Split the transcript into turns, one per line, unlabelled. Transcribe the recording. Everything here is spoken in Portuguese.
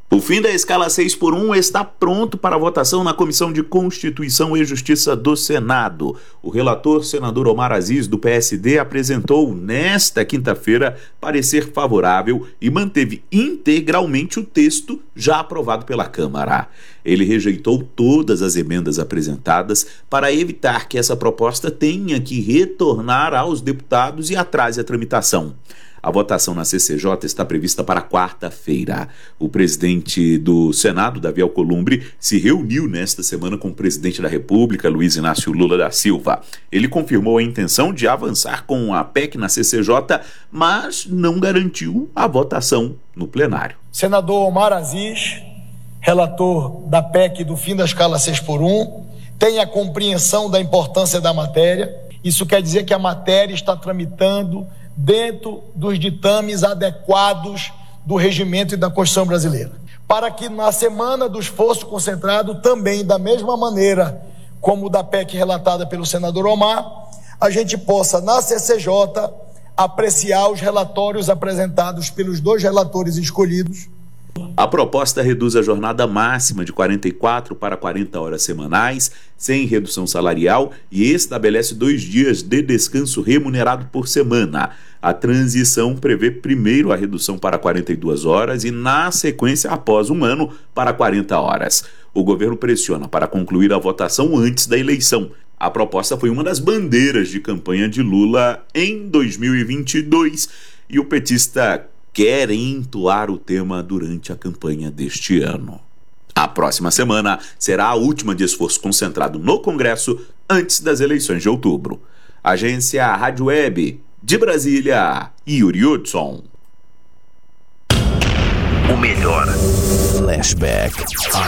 O fim da escala 6x1 está pronto para votação na Comissão de Constituição e Justiça do Senado. O relator, senador Omar Aziz, do PSD, apresentou nesta quinta-feira parecer favorável e manteve integralmente o texto já aprovado pela Câmara. Ele rejeitou todas as emendas apresentadas para evitar que essa proposta tenha que retornar aos deputados e atrase a tramitação. A votação na CCJ está prevista para quarta-feira. O presidente do Senado, Davi Alcolumbre, se reuniu nesta semana com o presidente da República, Luiz Inácio Lula da Silva. Ele confirmou a intenção de avançar com a PEC na CCJ, mas não garantiu a votação no plenário.
Senador Omar Aziz, relator da PEC do fim da escala 6x1, tem a compreensão da importância da matéria. Isso quer dizer que a matéria está tramitando dentro dos ditames adequados do regimento e da Constituição brasileira. Para que na semana do esforço concentrado, também da mesma maneira como da PEC relatada pelo senador Omar, a gente possa na CCJ apreciar os relatórios apresentados pelos dois relatores escolhidos.
A proposta reduz a jornada máxima de 44 para 40 horas semanais, sem redução salarial, e estabelece 2 dias de descanso remunerado por semana. A transição prevê primeiro a redução para 42 horas e, na sequência, após 1 ano, para 40 horas. O governo pressiona para concluir a votação antes da eleição. A proposta foi uma das bandeiras de campanha de Lula em 2022 e o petista quer entoar o tema durante a campanha deste ano. A próxima semana será a última de esforço concentrado no Congresso antes das eleições de outubro. Agência Rádio Web de Brasília, Yuri Hudson.
O melhor Flashback